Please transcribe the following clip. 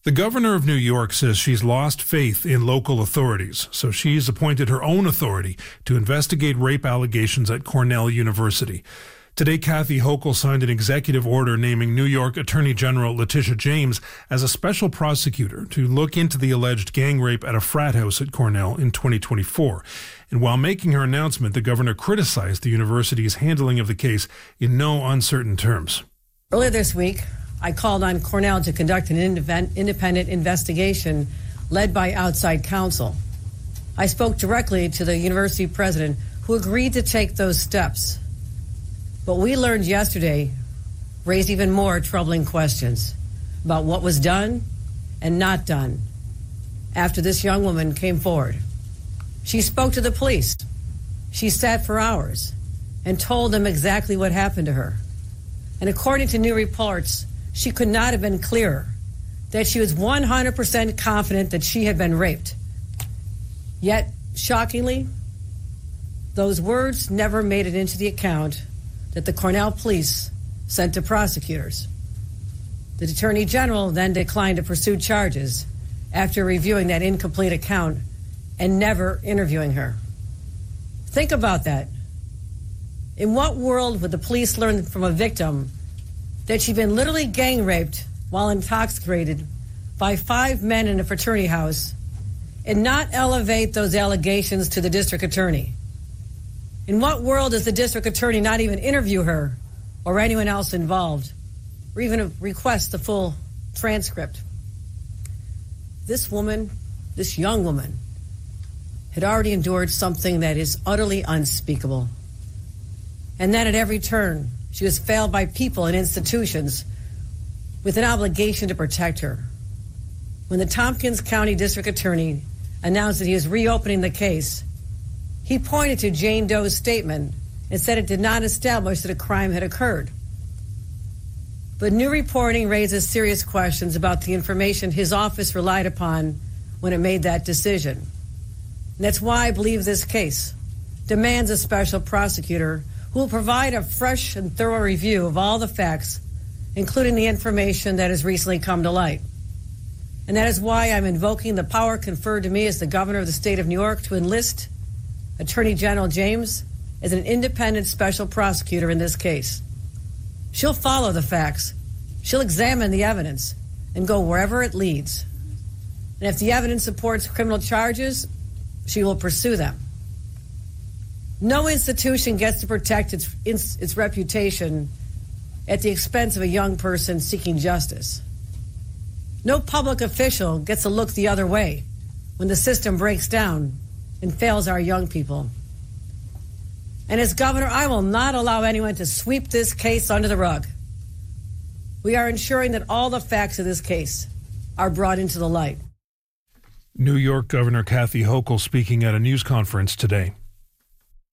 The governor of New York says she's lost faith in local authorities, so she's appointed her own authority to investigate rape allegations at Cornell University. Today, Kathy Hochul signed an executive order naming New York Attorney General Letitia James as a special prosecutor to look into the alleged gang rape at a frat house at Cornell in 2024. And while making her announcement, the governor criticized the university's handling of the case in no uncertain terms. Earlier this week, I called on Cornell to conduct an independent investigation led by outside counsel. I spoke directly to the university president, who agreed to take those steps. What we learned yesterday raised even more troubling questions about what was done and not done after this young woman came forward. She spoke to the police. She sat for hours and told them exactly what happened to her. And according to new reports, she could not have been clearer that she was 100% confident that she had been raped. Yet, shockingly, those words never made it into the account that the Cornell police sent to prosecutors. The Attorney General then declined to pursue charges after reviewing that incomplete account and never interviewing her. Think about that. In what world would the police learn from a victim that she'd been literally gang raped while intoxicated by 5 men in a fraternity house and not elevate those allegations to the district attorney? In what world does the district attorney not even interview her or anyone else involved, or even request the full transcript? This woman, this young woman, had already endured something that is utterly unspeakable. And then at every turn, she was failed by people and institutions with an obligation to protect her. When the Tompkins County District Attorney announced that he was reopening the case, he pointed to Jane Doe's statement and said it did not establish that a crime had occurred. But new reporting raises serious questions about the information his office relied upon when it made that decision. And that's why I believe this case demands a special prosecutor who will provide a fresh and thorough review of all the facts, including the information that has recently come to light. And that is why I'm invoking the power conferred to me as the governor of the state of New York to enlist Attorney General James as an independent special prosecutor in this case. She'll follow the facts, she'll examine the evidence, and go wherever it leads. And if the evidence supports criminal charges, she will pursue them. No institution gets to protect its reputation at the expense of a young person seeking justice. No public official gets to look the other way when the system breaks down and fails our young people. And as governor, I will not allow anyone to sweep this case under the rug. We are ensuring that all the facts of this case are brought into the light. New York Governor Kathy Hochul speaking at a news conference today.